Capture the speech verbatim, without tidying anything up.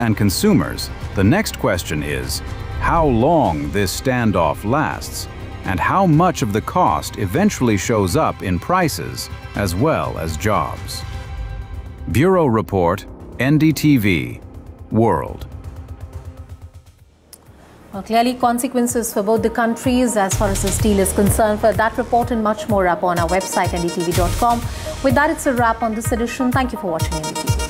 and consumers, the next question is how long this standoff lasts and how much of the cost eventually shows up in prices as well as jobs. Bureau Report, N D T V, World. Well, clearly consequences for both the countries as far as this deal is concerned. For that report and much more up on our website, N D T V dot com. With that, it's a wrap on this edition. Thank you for watching N D T V.